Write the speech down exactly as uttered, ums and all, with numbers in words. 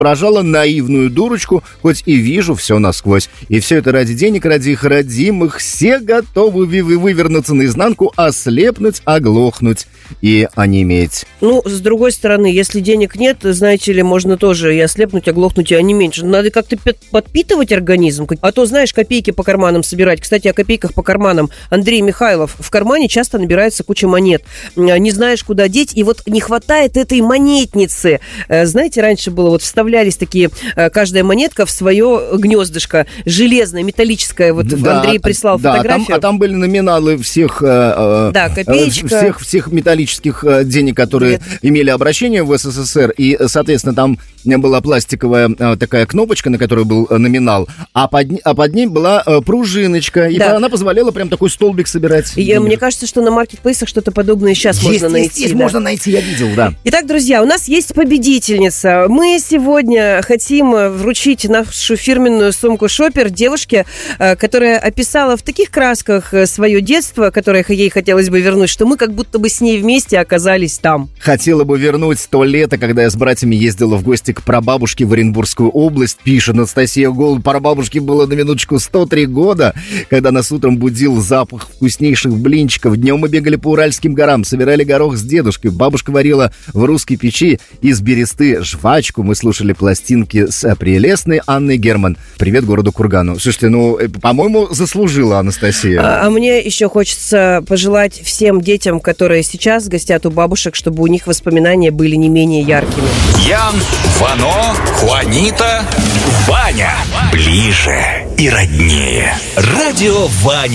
Поражала наивную дурочку, хоть и вижу все насквозь. И все это ради денег, ради их родимых. Все готовы вывернуться наизнанку, ослепнуть, оглохнуть и онеметь. Ну, с другой стороны, если денег нет, знаете ли, можно тоже и ослепнуть, оглохнуть, и онеметь. Надо как-то подпитывать организм. А то, знаешь, копейки по карманам собирать. Кстати, о копейках по карманам. Андрей Михайлов. В кармане часто набирается куча монет. Не знаешь, куда деть. И вот не хватает этой монетницы. Знаете, раньше было вот вставлять такие, каждая монетка в свое гнездышко, железное, металлическое. Вот да, Андрей прислал да, фотографию. Там, а там были номиналы всех, да, копеечка. всех, всех металлических денег, которые Нет. имели обращение в СССР. И, соответственно, там была пластиковая такая кнопочка, на которой был номинал, а под, а под ней была пружиночка. И да. она позволяла прям такой столбик собирать. И, мне кажется, что на маркетплейсах что-то подобное сейчас есть, можно есть, найти. Есть, да. можно найти, я видел, да. Итак, друзья, у нас есть победительница. Мы сегодня Сегодня хотим вручить нашу фирменную сумку «Шопер» девушке, которая описала в таких красках свое детство, которое ей хотелось бы вернуть, что мы как будто бы с ней вместе оказались там. Хотела бы вернуть то лето, когда я с братьями ездила в гости к прабабушке в Оренбургскую область. Пишет Анастасия Голубь. Прабабушке было на минуточку сто три года, когда нас утром будил запах вкуснейших блинчиков. Днем мы бегали по Уральским горам, собирали горох с дедушкой. Бабушка варила в русской печи из бересты жвачку. Мы слушали пластинки с прелестной Анной Герман. Привет городу Кургану. Слушайте, ну, по-моему, заслужила Анастасия. А, а мне еще хочется пожелать всем детям, которые сейчас гостят у бабушек, чтобы у них воспоминания были не менее яркими. Ян, Вано, Хуанита, Ваня. Ближе и роднее. Радио Ваня.